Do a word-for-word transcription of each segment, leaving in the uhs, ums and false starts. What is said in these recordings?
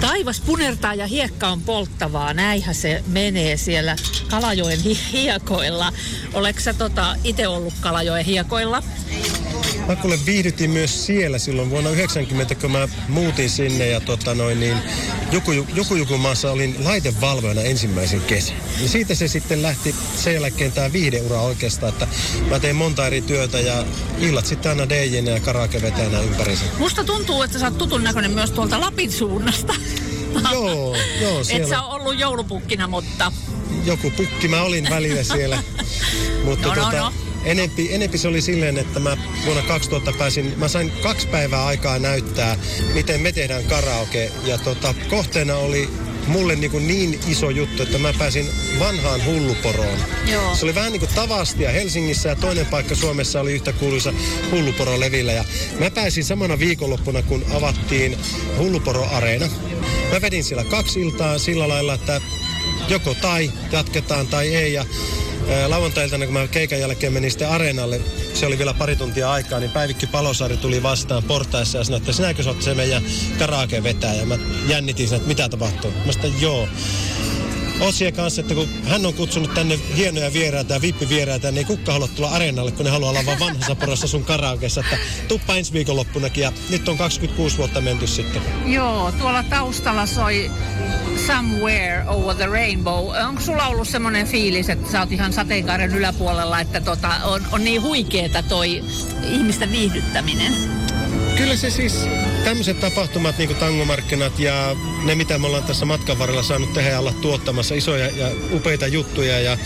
Taivas punertaa ja hiekka on polttavaa. Näinhän se menee siellä Kalajoen hi- hiekoilla. Oleks sä tota, ite ollut Kalajoen hiekoilla? Mä kuule viihdytin myös siellä silloin vuonna yhdeksänkymmentä, kun mä muutin sinne ja tota noin niin Jukujukumaassa olin laitevalvojana ensimmäisen kesän. Ja siitä se sitten lähti sen jälkeen tää viihdeura oikeastaan, että mä tein monta eri työtä ja illat sitten aina D J:nä ja karaokevetäjänä ympärissä. Musta tuntuu, että sä oot tutun näköinen myös tuolta Lapin suunnasta. Joo, joo. Siellä... Et sä oo ollut joulupukkina, mutta... Joku pukki mä olin välillä siellä. Mutta no, no, tota, no. Enempi, enempi se oli silleen, että mä vuonna kaksituhatta pääsin, mä sain kaksi päivää aikaa näyttää, miten me tehdään karaoke. Ja tota, kohteena oli mulle niin, kuin niin iso juttu, että mä pääsin vanhaan Hulluporoon. Joo. Se oli vähän niin kuin Tavastia Helsingissä ja toinen paikka Suomessa oli yhtä kuuluisa Hulluporo-levillä. Ja mä pääsin samana viikonloppuna, kun avattiin Hulluporo-areena. Mä vedin siellä kaksi iltaa sillä lailla, että joko tai jatketaan tai ei. Ja lauantailtana, kun mä keikan jälkeen menin sitten areenalle, se oli vielä pari tuntia aikaa, niin Päivikki Palosaari tuli vastaan portaissa ja sanoi, että sinäkö sä oot se meidän karaoke vetää? Ja mä jännitin sen, että mitä tapahtuu. Mä sanoin, joo. Oot siellä kanssa, että kun hän on kutsunut tänne hienoja vieraita ja vippivieraita, niin ei kukaan halua tulla areenalle, kun ne haluaa olla vaan vanhassa porossa sun karaokeessa. Että tuppa ensi viikonloppunakin ja nyt on kaksikymmentäkuusi vuotta menty sitten. Joo, tuolla taustalla soi Somewhere Over the Rainbow. Onko sulla ollut semmoinen fiilis, että sä oot ihan sateenkaaren yläpuolella, että tota, on, on niin huikeeta toi ihmisten viihdyttäminen? Kyllä se siis, tämmöiset tapahtumat, niin kuin tangomarkkinat ja ne, mitä me ollaan tässä matkan varrella saanut tehdä ja olla tuottamassa isoja ja upeita juttuja ja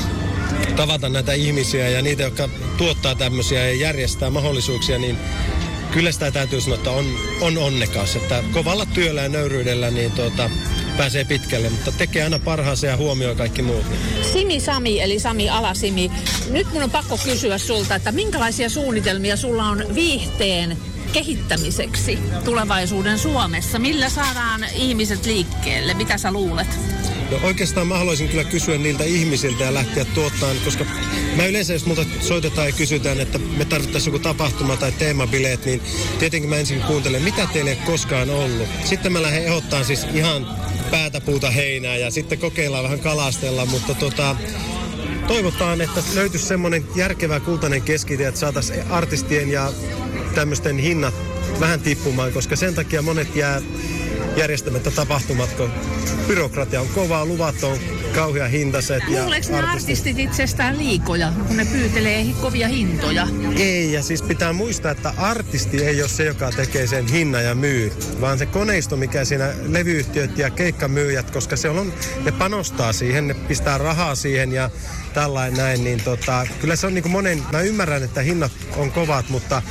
tavata näitä ihmisiä ja niitä, jotka tuottaa tämmöisiä ja järjestää mahdollisuuksia, niin kyllä sitä täytyy sanoa, että on, on onnekas. Että kovalla työllä ja nöyryydellä niin tuota, pääsee pitkälle, mutta tekee aina parhaansa ja huomioi kaikki muut. Simi Sami, eli Sami Alasimi. Nyt mun on pakko kysyä sulta, että minkälaisia suunnitelmia sulla on viihteen kehittämiseksi tulevaisuuden Suomessa? Millä saadaan ihmiset liikkeelle? Mitä sä luulet? No oikeastaan mä haluaisin kyllä kysyä niiltä ihmisiltä ja lähteä tuottamaan, koska mä yleensä, jos multa soitetaan ja kysytään, että me tarvittaisiin joku tapahtuma tai teemabileet, niin tietenkin mä ensin kuuntelen, mitä teillä ei koskaan ollut. Sitten mä lähden ehdottaan siis ihan päätä puuta heinää ja sitten kokeillaan vähän kalastella, mutta tota... Toivotaan, että löytyisi semmoinen järkevä kultainen keskitie, että saataisiin artistien ja tämmöisten hinnat vähän tippumaan, koska sen takia monet jää järjestämättä tapahtumat, kun byrokratia on kovaa, luvat on kauhea hintaiset. Luuleeko ne artistit itsestään liikoja, kun ne pyytelee kovia hintoja? Ei, ja siis pitää muistaa, että artisti ei ole se, joka tekee sen hinnan ja myy, vaan se koneisto, mikä siinä levyyhtiöt ja keikkamyyjät, koska se on, ne panostaa siihen, ne pistää rahaa siihen ja tällainen näin, niin tota, kyllä se on niin kuin monen, mä ymmärrän, että hinnat on kovat, mutta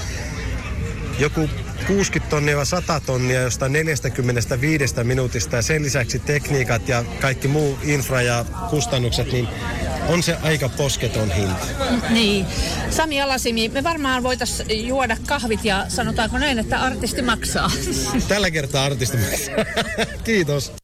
joku kuusikymmentä tonnia vai sata tonnia jostain neljäkymmentäviisi minuutista ja sen lisäksi tekniikat ja kaikki muu infra ja kustannukset, niin on se aika posketon hinta. Niin. Sami Alasimi, me varmaan voitaisiin juoda kahvit ja sanotaanko näin, että artisti maksaa. Tällä kertaa artisti maksaa. Kiitos.